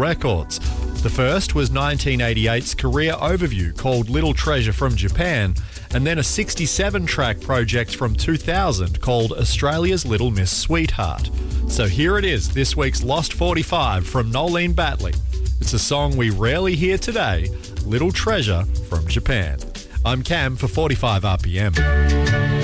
records. The first was 1988's career overview called Little Treasure from Japan, and then a 67-track project from 2000 called Australia's Little Miss Sweetheart. So here it is, this week's Lost 45 from Nolene Batley. It's a song we rarely hear today, Little Treasure from Japan. I'm Cam for 45 RPM.